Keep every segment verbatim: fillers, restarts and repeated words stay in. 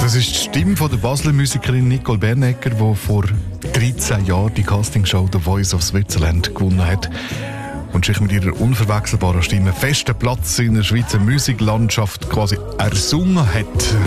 Das ist die Stimme von der Basler Musikerin Nicole Bernegger, die vor dreizehn Jahren die Castingshow «The Voice of Switzerland» gewonnen hat und sich mit ihrer unverwechselbaren Stimme festen Platz in der Schweizer Musiklandschaft quasi ersungen hat.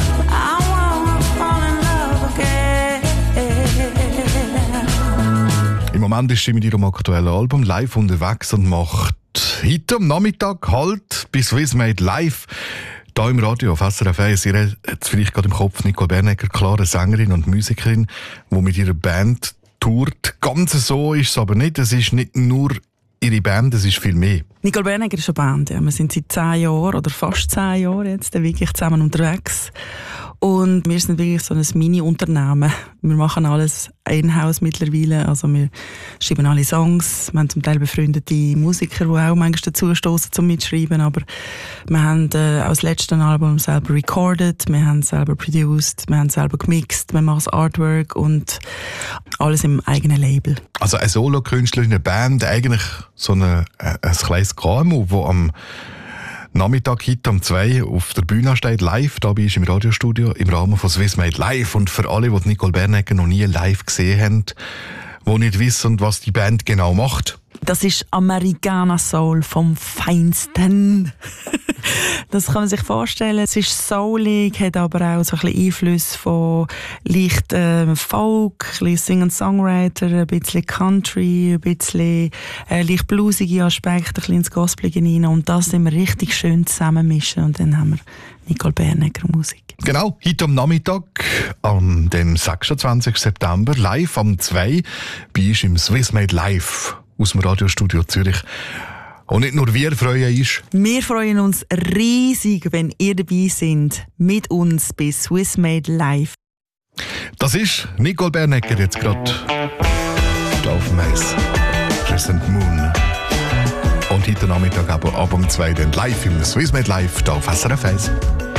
Im Moment ist sie mit ihrem aktuellen Album live unterwegs und macht heute am Nachmittag halt bei Swiss Made Live hier im Radio auf S R F eins. Ihr habt es vielleicht gerade im Kopf, Nicole Bernegger, klare Sängerin und Musikerin, die mit ihrer Band tourt. Ganz so ist es aber nicht. Es ist nicht nur ihre Band, es ist viel mehr. Nicole Bernegger ist eine Band. Ja. Wir sind seit zehn Jahren oder fast zehn Jahren jetzt wirklich zusammen unterwegs. Und wir sind wirklich so ein Mini-Unternehmen. Wir machen alles in-house mittlerweile. Also wir schreiben alle Songs. Wir haben zum Teil befreundete Musiker, die auch manchmal dazu stoßen zum Mitschreiben. Aber wir haben äh, auch das letzte Album selber recorded, wir haben selber produced, wir haben selber gemixt, wir machen das Artwork und alles im eigenen Label. Also eine Solo-Künstlerin, eine Band, eigentlich so eine, ein kleines K M U, das am Nachmittag heute um zwei auf der Bühne steht, live, dabei ist im Radiostudio im Rahmen von Swiss Made Live. Und für alle, die Nicole Bernegger noch nie live gesehen haben, die nicht wissen, was die Band genau macht. Das ist Americana Soul vom Feinsten. Das kann man sich vorstellen. Es ist soulig, hat aber auch so ein bisschen Einflüsse von leicht äh, Folk, ein bisschen Singer-Songwriter, ein bisschen Country, ein bisschen äh, leicht bluesige Aspekte, ein bisschen ins Gospelige hinein. Und das sind wir richtig schön zusammenmischen. Und dann haben wir Nicole Bernegger Musik. Genau, heute am Nachmittag, am dem sechsundzwanzigsten September, live am zwei bei uns im Swiss Made Live aus dem Radiostudio Zürich. Und nicht nur wir freuen uns. Wir freuen uns riesig, wenn ihr dabei seid, mit uns bei Swiss Made Live. Das ist Nicole Bernegger jetzt gerade auf dem Eis. Crescent Moon. Und heute Nachmittag aber ab um zwei dann live im Swiss Made Live hier auf S R F eins.